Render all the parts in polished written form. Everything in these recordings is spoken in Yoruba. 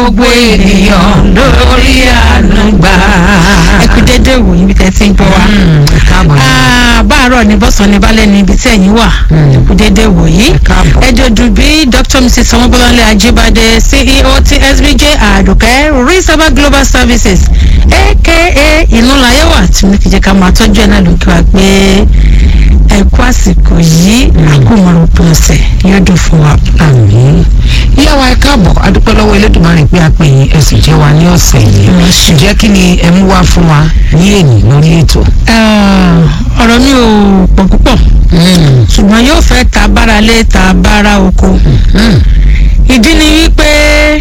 gbogbo ènìyàn lórí ànúgbà. ẹ kú dédé wò yín bí tẹ́ ti ń gbọ́ wa. báàárọ̀ ní bọ́sàn ní balẹ̀ ní ibi tí ẹ̀yin wà. ẹ kú dédé wò yín. ẹ jọ̀dún bí Dr. Mrs. Ọmọbọ́láńlé Ajíbádé CEO ti SBJ Àdùkẹ́ Reservoir Global Services aka Ìnúlayẹ̀wà tí mo kì í jẹ́ ká máa tọ́jú ẹ̀ náà lókè wá pé ẹ kú àsìkò yìí àkómọ̀rọ̀ pé ọ̀sẹ̀ yóò dùn fún wa. àmín. ìyá wa ẹ káàbọ̀ adúpẹ́ lọ́wọ́ Elédùmarè pé a pè yín ẹ sì jẹ́ wa ní ọ̀sẹ̀ yìí. ǹjẹ́ kí ni ẹ mú wá fún wa ní èyí lórí ètò? ọ̀rọ̀ mi ò pọ̀ púpọ̀ ṣùgbọ́n yóò fẹ́ ta bára lé ta bára oko. ìdí ni wípé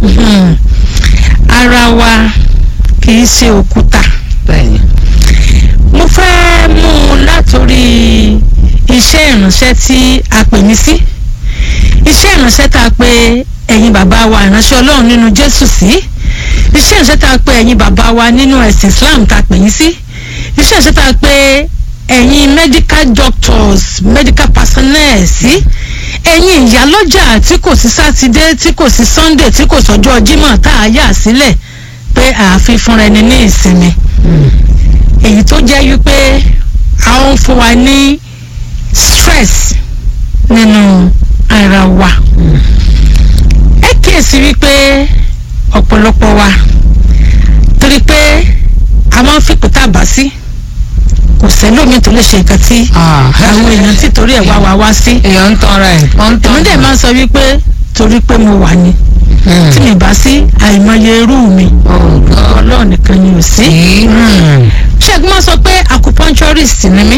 ara wa kì í ṣe òkúta. bẹ́ẹ̀ni. mo fẹ́ mú un látòrí iṣẹ́ ìránṣẹ́ tí a pè mí sí. iṣẹ́ ìránṣẹ́ tá a pè ẹ̀yin bàbá wa ìránṣẹ́ Ọlọ́run nínú Jésù sí. iṣẹ́ ìránṣẹ́ tá a pè ẹ̀yin bàbá wa nínú ẹ̀sìn Islam tá a pè yín sí. iṣẹ́ ìránṣẹ́ tá a pè ẹ̀yin medical doctors medical personnel sí. ẹ̀yin ìyálọ́jà tí kò sí sátidé tí kò sí Sunday tí kò sọ́jọ́ Jímọ̀ tá a yà sílẹ̀ pé ààfin fúnra ẹni ní ìsinmi. èyí tó jẹ́ wípé a ń fún wa ní stress nínú ara wa. ẹ kíyèsí wípé ọ̀pọ̀lọpọ̀ wa torí pé a máa ń fipò tàbá sí kò sẹ́lómi tó lè ṣe nǹkan tí àwọn èèyàn tí torí ẹ̀ wá sí. èèyàn ń tanra ẹ̀. èmi dẹ̀ máa ń sọ wípé torí pé mo wà ní tí mi bá sí àìmọye irú mi Ọlọ́run nìkan ni ò sí. ṣẹ́gun máa sọ pé acupuncturist ni mí.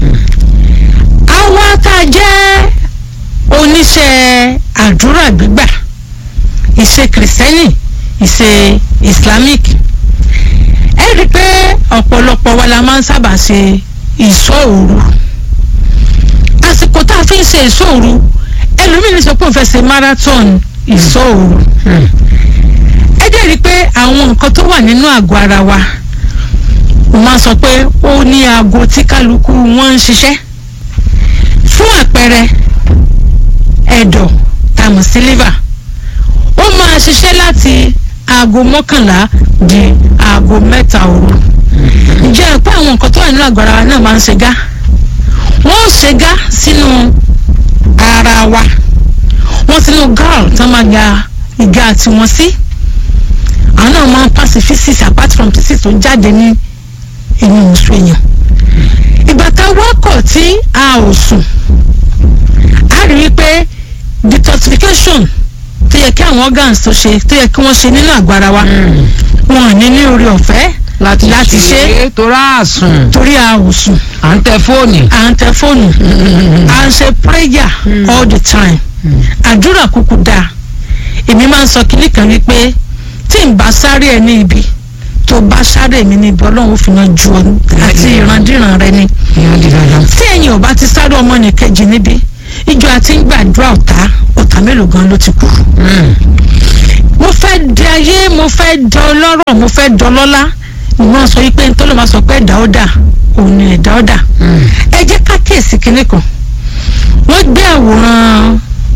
àwa tá a jẹ́ oníṣẹ́ àdúrà gbígbà ìṣe kìrìsìtẹ́nì ìṣe islamic ẹ rí i pé ọ̀pọ̀lọpọ̀ wa la máa ń sábà ṣe ìṣọ́ òru. àsìkò tá a fi ń ṣe ìṣọ́ òru ẹlòmíràn sọ pé òun fẹ́ ṣe marathon ìṣọ́ òru. ẹ jẹ́ rí i pé àwọn nǹkan tó wà nínú àgọ́ ara wa mo máa sọ pé ó ní aago tí kálukú wọn ń ṣiṣẹ́. fún àpẹẹrẹ ẹ̀dọ̀ tàmù sí liver ó máa ṣiṣẹ́ láti aago 11 di aago 3 òru. ǹjẹ́ pé àwọn nǹkan tó wà nínú àgọ́ ara wa náà máa ń ṣe gá wọ́n ń ṣe gá sínú ara wa wọ́n sínú gall tí wọ́n máa gba ìgá tiwọn sí. àwọn náà máa ń pass feces apart from feces tó jáde ní inú oṣù èèyàn. ìgbà tá a wákọ̀ tí a ò sùn a rí i pé detoxification tó yẹ kí àwọn organs tó yẹ kí wọ́n ṣe nínú àgọ́ ara wa wọn ò ní orí ọ̀fẹ́ láti ṣe torí àsùn. torí a ò sùn. à ń tẹ fóònù. à ń ṣe prayer all the time. àdúrà kúkú dáa. èmi máa ń sọ kínní kan wípé tí n bá sáré ẹ ní ibi tó bá sáré mi ní ibi Ọlọ́run fi hàn ju ọ àti ìrandíran rẹ ni. tí ẹ̀yin ò bá ti sáré ọmọnìkejì níbi ìjọ àti ń gbàdúrà ọ̀tá mélòó gan ló ti kú. mo fẹ́ di ayé mo fẹ́ di ọlọ́rọ̀ mo fẹ́ di ọlọ́lá ìwọ́n sọ wípé n tó lè máa sọ pé ẹ̀dá ọ̀dà òun ni ẹ̀dá ọ̀dà. ẹ jẹ́ ká kíyèsí kinní kan wọ́n gbé àwòrán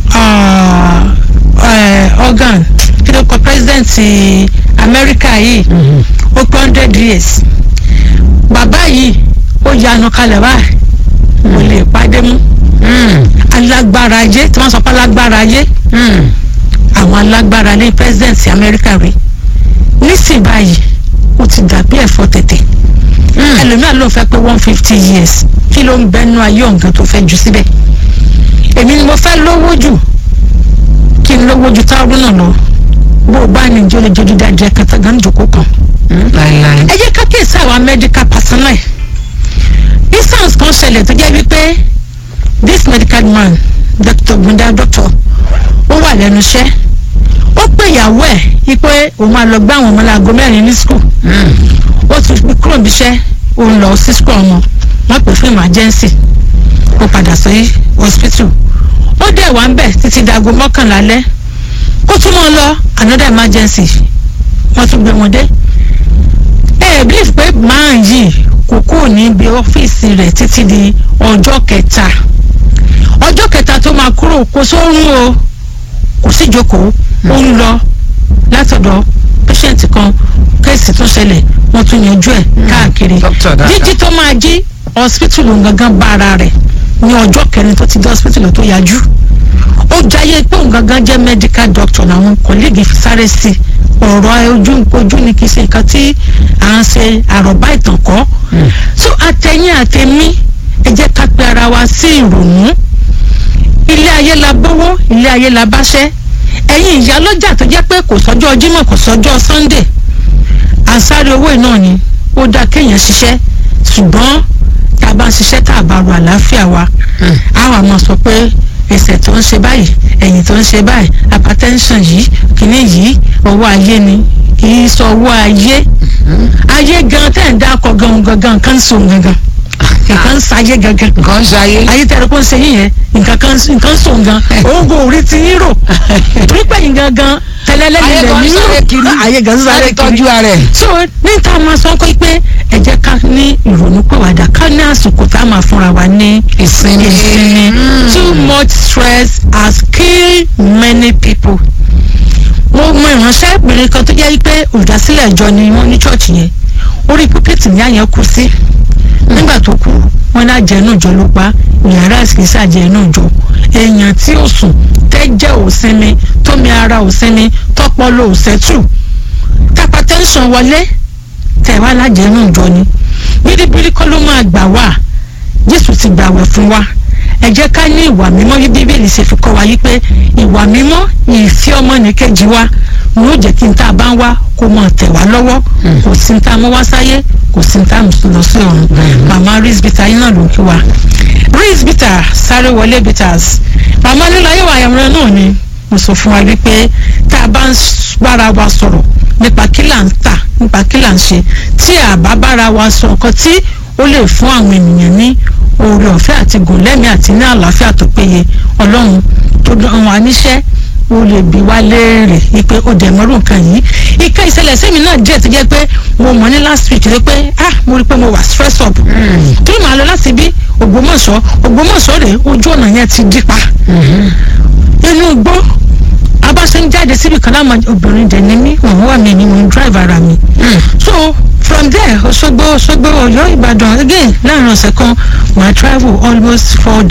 organ kí ló kọ president Amẹ́ríkà yìí ó pé 100 years bàbá yìí ó yanu kalẹ̀ báyìí kò lè pàdé mú. alágbára ayé tí wọ́n sọ pé alágbára ayé àwọn alágbára ní president Amẹ́ríkà rí nísìnyí báyìí ó ti dàbí ẹ̀fọ́ tètè. ẹlòmíràn ló fẹ́ pé 150 years kí ló ń bẹnu ayé ọ̀gá tó fẹ́ jù síbẹ̀. èmi ni mo fẹ́ lówó jù kí n lówó ju táwọn náà lọ bó o bá ní ìjọ lè jẹ́ dídá jẹ́ kàtàgán jòkó kan. ẹ jẹ́ ká kíyèsí àwọn medical personnel. instance kan ṣẹlẹ̀ tó jẹ́ wípé this medical man Dr. Gunda doctor ó wà lẹ́nu iṣẹ́ ó pè ìyàwó ẹ̀ wípé òun máa lọ gbá àwọn ọmọ láago 4 ní school. ó ti kúrò níbi iṣẹ́ ó ń lọ sí school ọmọ wọ́n pè fún emergency ó padà sí hospital ó dẹ̀ wá ń bẹ̀ títí dago 11 alẹ́ kó tún mọ́ lọ another emergency wọ́n tún gbé wọn dé. believe pé máa yìí kò kúrò níbi ọ́fíìsì rẹ̀ títí di ọjọ́ kẹta tó máa kúrò kó sórun o kò sí ìjókòó ó ń lọ látọ̀dọ̀ patient kan kéèsì tó ṣẹlẹ̀ wọ́n tún yanjú ẹ̀ káàkiri jíjí tó máa jí hospital gangan bá ara rẹ̀ ní ọjọ́ kẹrin tó ti dé hospital tó yájú ó jayé pé òun gangan jẹ́ medical doctor làwọn colleague fi sáré sí ọ̀rọ̀ ojú ni kì í ṣe nǹkan tí à ń ṣe àròbá ìtàn kọ́ so àtẹ̀yìn àtẹ̀mí ẹ jẹ́ ká pe ara wa sí ìrònú ilé ayé la bówó ilé ayé la báṣẹ́ ẹ̀yin ìyá lọ́jà tó jẹ́ pé kò sọ́jọ́ Jímọ̀ kò sọ́jọ́ Sunday àsáré owó náà ni ó dá kéèyàn ṣiṣẹ́ ṣùgbọ́n tá a bá ń ṣiṣẹ́ tá a bá ro àlàáfíà wa àwọn àmọ́ sọ pé ẹsẹ̀ tó ń ṣe báyìí ẹ̀yìn tó ń ṣe báyìí hypertension yìí kìíní yìí owó ayé ni kì í sọ owó ayé ayé gan tẹ̀ ń dákọ̀ gangan kan so gangan nǹkan ń sáyé gangan nǹkan ń sáyé ayé tẹ̀rẹ̀ kó ń ṣe yín yẹn nǹkan so gan oògùn orí ti yín rò torí pé yín gangan tẹlẹlẹlẹ ní ayé gan sáré kiri tọ́jú ara ẹ̀. so níta máa sọ pé ẹ jẹ́ ká ní ìrònú pìwàdà ká ní àsìkò tá a máa fúnra wa ní ìsinmi too much stress has killed many people. mo mọ ìránṣẹ́ ìpínlẹ̀ kan tó jẹ́ pé olùdásílẹ̀ ìjọ ni wọ́n ní church yẹn orí púpẹ̀tì ní àyẹ̀ kú sí nígbà tó kú wọn náà jẹ́ inú ìjọ ló pa yàrá ìsìnkísà jẹ́ inú ìjọ èèyàn tí ó sùn tẹ́jẹ́ ò sinmi tómi ara ò sinmi tọ́pọ̀lọ́ ò sẹ́tù tápá tẹ́ńsán wọlé tẹ̀wá lájẹ́ inú ìjọ ni bíríbírí kọ́ ló máa gbà wá Jésù ti gbàwẹ̀ fún wa ẹ jẹ́ ká ní ìwà mímọ́ bí Bíbélì ṣe fi kọ́ wa yí pé ìwà mímọ́ ìfẹ́ ọmọnìkejì wa ni ó jẹ́ kí n tá a bá ń wá kó mọ̀ tẹ̀ wá lọ́wọ́ kò sí n tá a mọ́ wá sáyé kò sí n tá a lọ sí ọ̀run màmá Reese Bitter yín náà ló ń kí wa Reese Bitter sáré wọlé bitters màmá lílo ayé wa àyàmúrẹ́ náà ni mo sọ fún wa wípé tá a bá ń bára wa sọ̀rọ̀ nípa kí là ń tà nípa kí là ń ṣe tí a bá bára wa sọ nǹkan tí ó lè fún àwọn ènìyàn ní oore ọ̀fẹ́ àti gòlẹ́mì àti ní àlàáfíà tó péye Ọlọ́run tó dán wa níṣẹ́ ó lè bí wá léèrè wípé ó dẹ̀ mọ́rùn kan yìí ike ìṣẹ̀lẹ̀ sẹ́mi náà jẹ́ ti jẹ́ pé mo mọ̀ ní last week lé pé mo rí pé mo wà stress up tí màá lọ láti bí Ògbómọ̀ṣọ́ rèé ojú ọ̀nà yẹn ti dí pa inú igbó abáṣe ń jáde síbi kan láwọn obìnrin dẹ̀ ní mí òun wà mí ni mo ń drive ara mi so from there Òṣogbo Ọ̀yọ́ Ìbàdàn again láàrin ọ̀sẹ̀ kan màá travel almost 5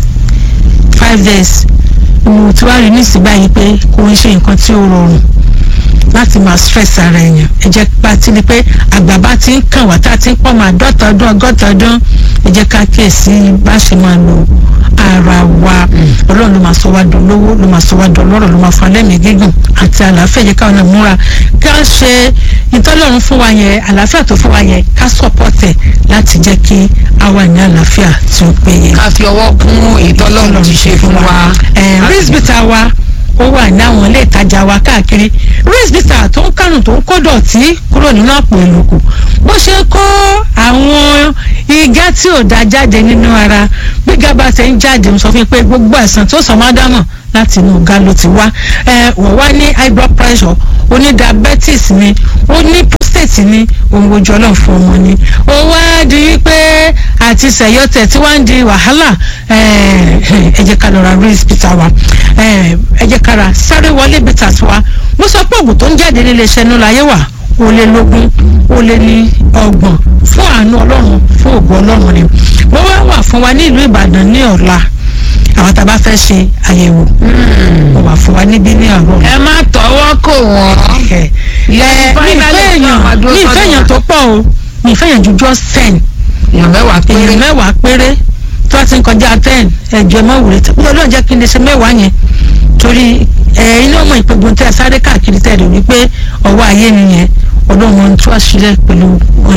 days mo ti wá rí ní ìsìgbà yìí pé kò ń ṣe nǹkan tí ó rọrùn láti máa stress ara èèyàn ẹ jẹ́ pa ti ni pé àgbà bá ti ń kàn wá tá a ti ń pọ̀ máa dọ́ta ọdún ọgọ́ta ọdún ẹ jẹ́ ká kíyèsí bá ṣe máa lo ara wa Ọlọ́run ló máa sọ wá dolówó ló máa sọ wá dọlọ́rọ̀ ló máa fún alẹ́mìí gígùn àti àlàáfíà yẹ káwọn náà múra ká ṣe ìtọ́lọ́run fún wa yẹn àlàáfíà tó fún wa yẹn ká sọ̀pọ̀tẹ̀ láti jẹ́ kí a wà ní àlàáfíà tí ó péye. ká fi ọwọ́ kún ìtọ́lọ́run ti ṣe fún wa. Reese Bitter wa ó wà ní àwọn ilé ìtajà wa káàkiri Reese Bitter tó ń kánù tó ń kó dọ̀tí kúrò nínú àpò ìlòkù bó ṣe kó àwọn igá tí ò dá jáde nínú ara gbígbá bá ti ń jáde ń sọ fún pé gbogbo àìsàn tó sọ máa dámọ̀ láti inú ọ̀gá ló ti wá wọ́n wá ní high blood pressure ó ní diabetes ni ó ní prostate ni òun ojú ọlọ́run fún ọmọ ni ó wá di wípé àti sẹ̀yọ́tẹ̀ tí wọ́n ń di wàhálà ẹ jẹ́ ká lọ ra Reese Bitter wa ẹ jẹ́ ká ra sáré wọlé bitters wa mo sọ pé oògùn tó ń jáde nílé iṣẹ́ ní láyé wà ó lé lógún ó lé ní ọgbọ̀n fún àánú ọlọ́run fún ògùn ọlọ́run ni mo wà fún wa ní ìlú Ìbàdàn ní ọ̀la àwọn tá a bá fẹ́ ṣe àyẹ̀wò mo wà fún wa níbí ní ọ̀rọ̀. ẹ má tọwọ́ kò wọ́n. mi ìfẹ́ èèyàn tó pọ̀ o mi ìfẹ́ èèyàn ju just 10 èèyàn mẹ́wàá péré tó a ti ń kọjá 10 ẹ̀jẹ̀ mọ́ wùrẹ́ tí Ọlọ́run jẹ́ kí n lè ṣe mẹ́wàá yẹn torí inú ọmọ ìpégun tẹ́ sáré káàkiri tẹ́ rẹ̀ wípé ọwọ́ ayé nìyẹn Ọlọ́run tó àṣìlẹ̀ pẹ̀lú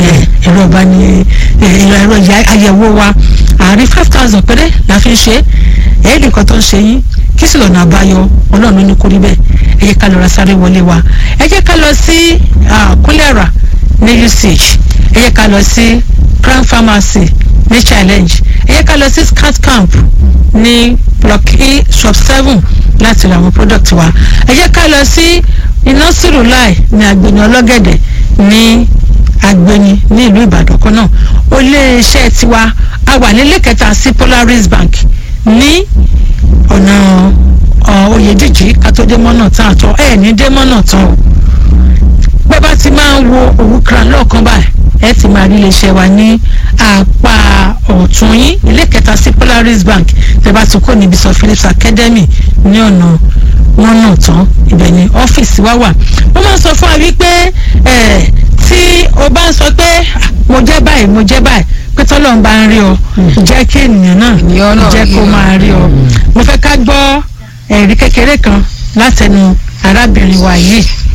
ẹ̀rọ àyẹ̀wò wa àárín 5,000 péré la fi ń ṣe ẹ̀ẹ́dì kan tó ń ṣe yín kí sì lọ́nà àbáyọ Ọlọ́run ní kórí bẹ́ẹ̀ ẹ jẹ́ ká lọ ra sáré wọlé wa ẹ jẹ́ ká lọ sí kúlẹ̀rà ní UCH ẹ jẹ́ ká lọ sí Crown Pharmacy ní Challenge ẹ jẹ́ ká lọ sí Scout Camp ní Block E shop 7 láti ra àwọn product wa ẹ jẹ́ ká lọ sí iná sírùláì ní Agbeni Ọlọ́gẹ̀dẹ̀ ní Agbeni ní ìlú Ìbàdàn kan náà ó lé iṣẹ́ tiwa a wà nílé kẹta sí Polaris Bank ní ọ̀nà oyè Oyèdíjì ká tó dé mọ́nà tán àtọ́ ẹ̀ ní dé mọ́nà tán o. Bẹ́ẹ̀ bá ti máa ń wo Òwúkra lọ́ọ̀kan báyìí ẹ ti máa rí iléeṣẹ́ wa ní apá ọ̀tún yín, ilé kẹta sí Polaris Bank. Tẹ́ bá ti kó níbi sọ Phillips Academy ní ọ̀nà mọ́nà tán, ibẹ̀ ni ọ́fíìsì wa wà. Mo máa ń sọ fún wa wípé tí o bá ń sọ pé mo jẹ́ báyìí pé tọ́lọ́run bá ń rí ọ jẹ́ kí ènìyàn náà jẹ́ kó máa rí ọ. Mo fẹ́ ká gbọ́ ẹ̀rí kékeré kan látẹnu arábìnrin wa yìí.